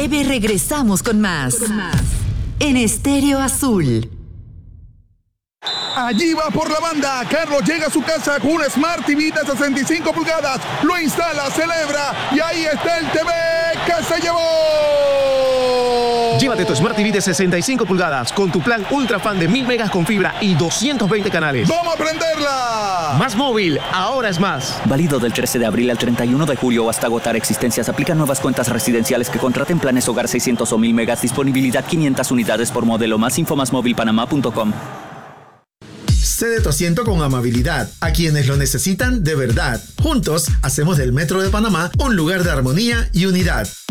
breve regresamos con más. En Estéreo Azul. Allí va por la banda. Carlos llega a su casa con un Smart TV de 65 pulgadas. Lo instala, celebra y ahí está el TV que se llevó. Llévate tu Smart TV de 65 pulgadas con tu plan Ultra Fan de 1000 megas con fibra y 220 canales. ¡Vamos a prenderla! Más móvil, ahora es más. Válido del 13 de abril al 31 de julio o hasta agotar existencias. Aplican nuevas cuentas residenciales que contraten planes hogar 600 o 1000 megas. Disponibilidad 500 unidades por modelo. Más info másmovilpanamá.com. Cede tu asiento con amabilidad a quienes lo necesitan de verdad. Juntos hacemos del Metro de Panamá un lugar de armonía y unidad.